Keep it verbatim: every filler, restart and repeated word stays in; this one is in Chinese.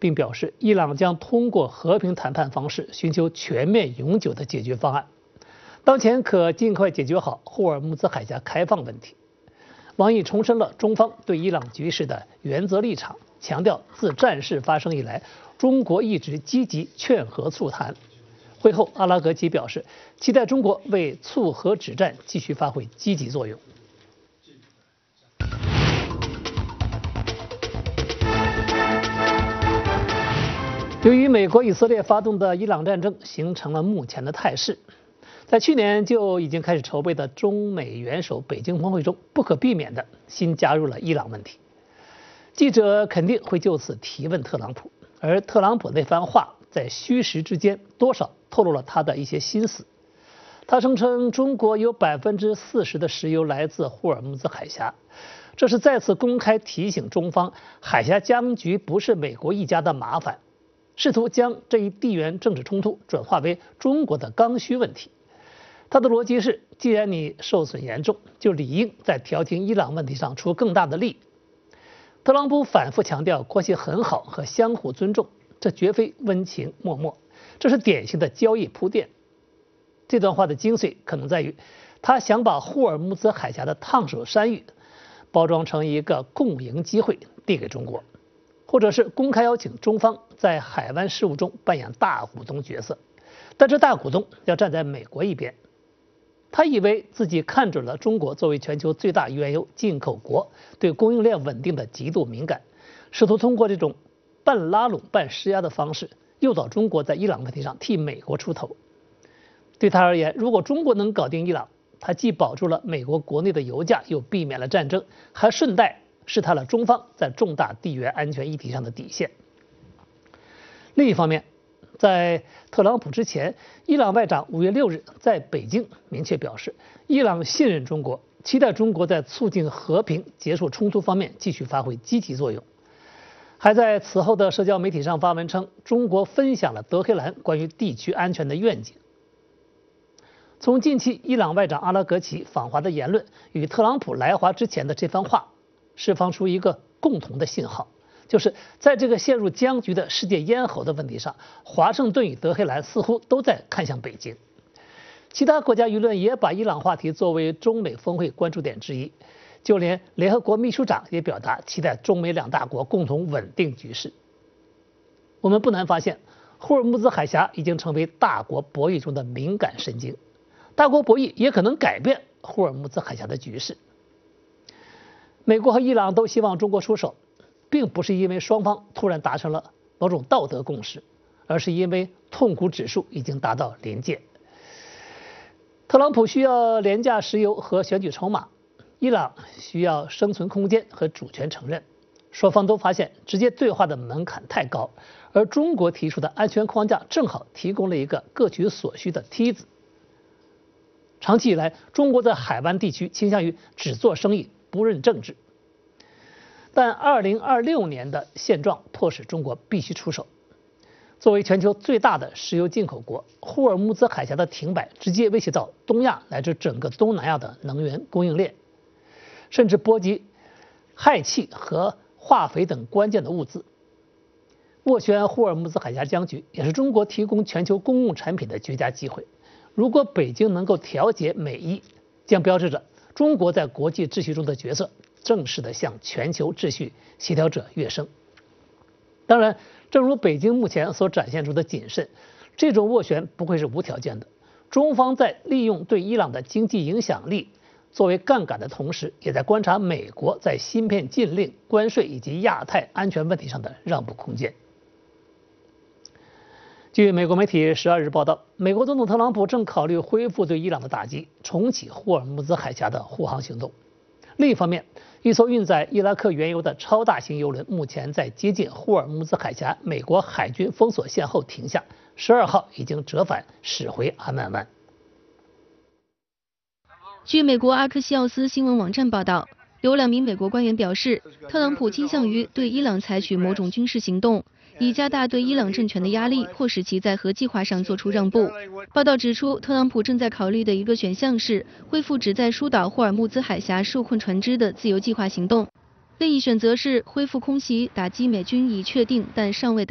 并表示伊朗将通过和平谈判方式寻求全面永久的解决方案，当前可尽快解决好霍尔木兹海峡开放问题。王毅重申了中方对伊朗局势的原则立场，强调自战事发生以来，中国一直积极劝和促谈。会后，阿拉格齐表示，期待中国为促和止战继续发挥积极作用。由于美国、以色列发动的伊朗战争形成了目前的态势，在去年就已经开始筹备的中美元首北京峰会中，不可避免的新加入了伊朗问题。记者肯定会就此提问特朗普，而特朗普那番话在虚实之间多少透露了他的一些心思。他声称中国有百分之四十的石油来自霍尔木兹海峡，这是再次公开提醒中方，海峡僵局不是美国一家的麻烦，试图将这一地缘政治冲突转化为中国的刚需问题。他的逻辑是，既然你受损严重，就理应在调停伊朗问题上出更大的力。特朗普反复强调关系很好和相互尊重，这绝非温情脉脉，这是典型的交易铺垫。这段话的精髓可能在于，他想把霍尔木兹海峡的烫手山芋包装成一个共赢机会递给中国，或者是公开邀请中方在海湾事务中扮演大股东角色，但这大股东要站在美国一边。他以为自己看准了中国作为全球最大原油进口国，对供应链稳定的极度敏感，试图通过这种半拉拢半施压的方式，诱导中国在伊朗问题上替美国出头。对他而言，如果中国能搞定伊朗，他既保住了美国国内的油价，又避免了战争，还顺带试探了中方在重大地缘安全议题上的底线。另一方面，在特朗普之前，伊朗外长五月六日在北京明确表示，伊朗信任中国，期待中国在促进和平、结束冲突方面继续发挥积极作用。还在此后的社交媒体上发文称，中国分享了德黑兰关于地区安全的愿景。从近期伊朗外长阿拉格齐访华的言论与特朗普来华之前的这番话，释放出一个共同的信号，就是在这个陷入僵局的世界咽喉的问题上，华盛顿与德黑兰似乎都在看向北京。其他国家舆论也把伊朗话题作为中美峰会关注点之一，就连联合国秘书长也表达期待中美两大国共同稳定局势。我们不难发现，霍尔木兹海峡已经成为大国博弈中的敏感神经，大国博弈也可能改变霍尔木兹海峡的局势。美国和伊朗都希望中国出手，并不是因为双方突然达成了某种道德共识，而是因为痛苦指数已经达到临界。特朗普需要廉价石油和选举筹码，伊朗需要生存空间和主权承认。双方都发现直接对话的门槛太高，而中国提出的安全框架正好提供了一个各取所需的梯子。长期以来，中国在海湾地区倾向于只做生意不认政治，但二零二六年的现状迫使中国必须出手。作为全球最大的石油进口国，霍尔木兹海峡的停摆直接威胁到东亚乃至整个东南亚的能源供应链，甚至波及氦气和化肥等关键的物资。斡旋霍尔木兹海峡僵局也是中国提供全球公共产品的绝佳机会。如果北京能够调节美伊，将标志着中国在国际秩序中的角色正式的向全球秩序协调者跃升。当然，正如北京目前所展现出的谨慎，这种斡旋不会是无条件的。中方在利用对伊朗的经济影响力作为杠杆的同时，也在观察美国在芯片禁令、关税以及亚太安全问题上的让步空间。据美国媒体十二日报道，美国总统特朗普正考虑恢复对伊朗的打击，重启霍尔木兹海峡的护航行动。另一方面，一艘运载伊拉克原油的超大型油轮目前在接近霍尔木兹海峡美国海军封锁线后停下，十二号已经折返驶回阿曼湾。 据美国阿克西奥斯新闻网站报道，有两名美国官员表示，特朗普倾向于对伊朗采取某种军事行动，以加大对伊朗政权的压力，或使其在核计划上做出让步。报道指出，特朗普正在考虑的一个选项是恢复旨在疏导霍尔木兹海峡受困船只的自由计划行动，另一选择是恢复空袭打击美军已确定但尚未